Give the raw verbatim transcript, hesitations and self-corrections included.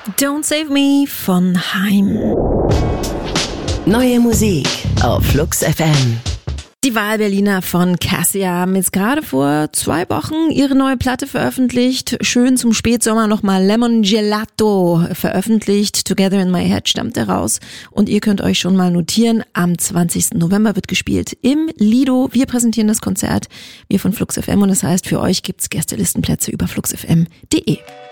Don't Save Me von Haim. Neue Musik auf Flux F M. Die Wahlberliner von Cassia haben jetzt gerade vor zwei Wochen ihre neue Platte veröffentlicht. Schön zum Spätsommer nochmal Lemon Gelato veröffentlicht. Together in My Head stammt heraus. Und ihr könnt euch schon mal notieren, am zwanzigsten November wird gespielt im Lido. Wir präsentieren das Konzert, wir von Flux F M. Und das heißt, für euch gibt's Gästelistenplätze über flux f m punkt d e.